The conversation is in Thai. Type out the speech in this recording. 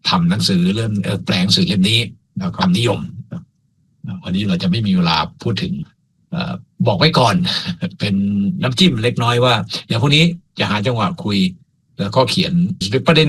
ทำหนังสือเรื่องแปลงหนังสือเล่มนี้ความนิยมวันนี้เราจะไม่มีเวลาพูดถึงบอกไว้ก่อน เป็นน้ำจิ้มเล็กน้อยว่าอย่างพวกนี้จะหาจังหวะคุยแล้วก็เขียนประเด็น